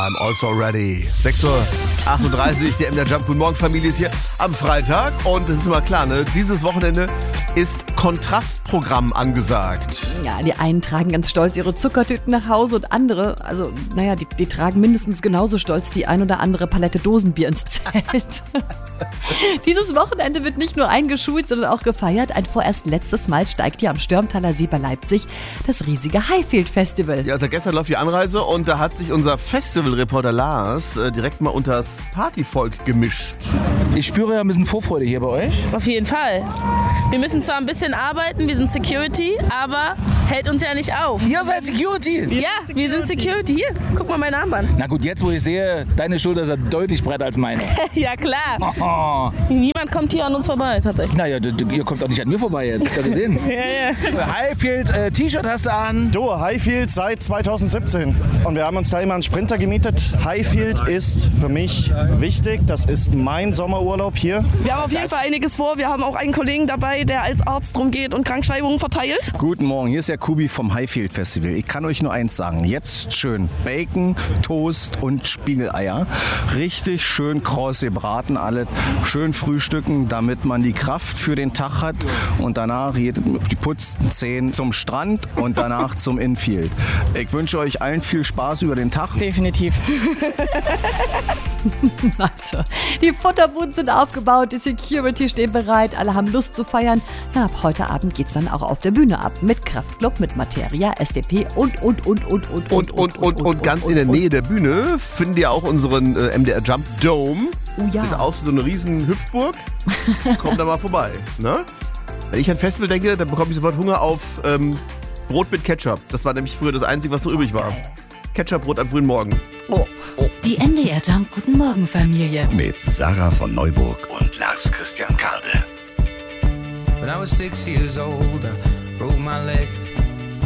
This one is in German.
I'm also ready. 6:38 Uhr, der MDR Jump. Guten Morgen, Familie ist hier am Freitag. Und es ist immer klar, ne? Dieses Wochenende ist Kontrastprogramm angesagt. Ja, die einen tragen ganz stolz ihre Zuckertüten nach Hause und andere, die tragen mindestens genauso stolz die ein oder andere Palette Dosenbier ins Zelt. Dieses Wochenende wird nicht nur eingeschult, sondern auch gefeiert. Ein vorerst letztes Mal steigt hier am Stürmtaler See bei Leipzig das riesige Highfield Festival. Ja, seit gestern läuft die Anreise und da hat sich unser Festivalreporter Lars direkt mal unters Partyvolk gemischt. Ich spüre ja ein bisschen Vorfreude hier bei euch. Auf jeden Fall. Wir müssen zwar ein bisschen arbeiten, wir sind Security, aber hält uns ja nicht auf. Ihr seid Security? Ja, wir sind Security. Hier, guck mal mein Armband. Na gut, jetzt wo ich sehe, deine Schulter ist ja deutlich breiter als meine. Ja, klar. Oh. Niemand kommt hier an uns vorbei, tatsächlich. Naja, ihr kommt doch nicht an mir vorbei jetzt. Habt ihr gesehen? Ja. Highfield T-Shirt hast du an. Du, Highfield seit 2017. Und wir haben uns da immer einen Sprinter gemietet. Highfield ist für mich wichtig. Das ist mein Sommerurlaub hier. Wir haben auf jeden Fall einiges vor. Wir haben auch einen Kollegen dabei, der als Arzt rumgeht und Krankschreibungen verteilt. Guten Morgen, hier ist der Kubi vom Highfield Festival. Ich kann euch nur eins sagen. Jetzt schön Bacon, Toast und Spiegeleier. Richtig schön kross gebraten, alles schön frühstücken, damit man die Kraft für den Tag hat. Und danach die putzten Zähne zum Strand und danach zum Infield. Ich wünsche euch allen viel Spaß über den Tag. Definitiv. Also, die Futterbuden sind aufgebaut, die Security stehen bereit, alle haben Lust zu feiern. Na, ab heute Abend geht's dann auch auf der Bühne ab. Mit Kraftklub, mit Materia, SDP und ganz in der Nähe der Bühne finden ihr auch unseren MDR Jump Dome. Oh ja. Sieht aus wie so eine riesen Hüpfburg. Kommt da mal vorbei. Ne? Wenn ich an Festival denke, dann bekomme ich sofort Hunger auf Brot mit Ketchup. Das war nämlich früher das Einzige, was so übrig war. Ketchupbrot am frühen Morgen. Oh. Die MDR Jump Guten Morgen Familie. Mit Sarah von Neuburg und Lars Christian Karde. When I was 6 years old, I broke my leg.